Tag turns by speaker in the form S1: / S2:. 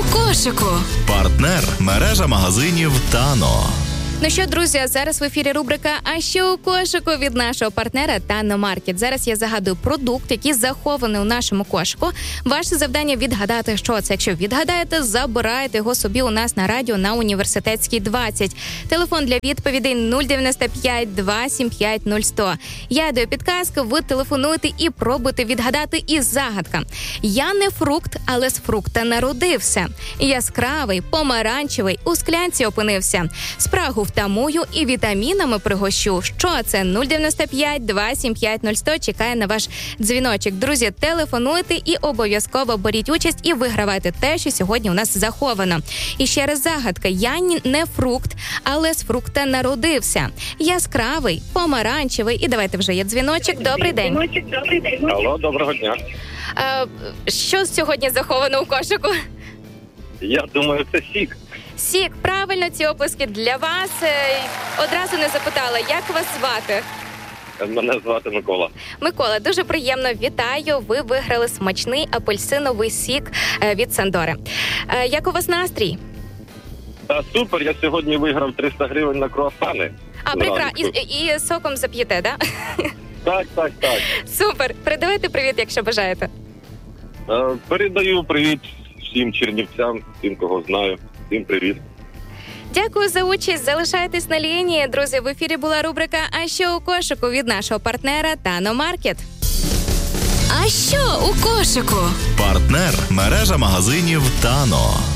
S1: у кошику?
S2: Партнер – мережа магазинів «Тано».
S1: Ну що, друзі, зараз в ефірі рубрика «А що у кошику» від нашого партнера «Тано Маркет». Зараз я загадую продукт, який захований у нашому кошику. Ваше завдання відгадати, що це. Якщо відгадаєте, забирайте його собі у нас на радіо на Університетській, 20. Телефон для відповідей 095 275 0100. Я даю підказки, ви телефонуєте і пробуйте відгадати із загадка. Я не фрукт, але з фрукта народився. Яскравий, помаранчевий, у склянці опинився. Спрагу втамую і вітамінами пригощу. Що це? 095 275 0100 чекає на ваш дзвіночок. Друзі, телефонуйте і обов'язково беріть участь і вигравайте те, що сьогодні у нас заховано. І ще раз загадка. Я не фрукт, але з фрукта народився. Яскравий, помаранчевий. І давайте вже є дзвіночок. Добрий день.
S3: Алло, доброго дня.
S1: Що сьогодні заховано у кошику?
S3: Я думаю, це сік.
S1: Сік, правильно, ці оплески для вас. Одразу не запитала, як вас звати?
S3: Мене звати Микола.
S1: Микола, дуже приємно, вітаю. Ви виграли смачний апельсиновий сік від Сандори. Як у вас настрій?
S3: Та супер, я сьогодні виграв 300 гривень на круасани.
S1: Прекрасно. І соком зап'єте, да?
S3: Так? Так.
S1: Супер. Передавайте привіт, якщо бажаєте.
S3: Передаю привіт всім чернівцям, всім, кого знаю. Всім привіт.
S1: Дякую за участь. Залишайтесь на лінії. Друзі, в ефірі була рубрика «А що у кошику» від нашого партнера «Тано Маркет». А що у кошику?
S2: Партнер – мережа магазинів «Тано».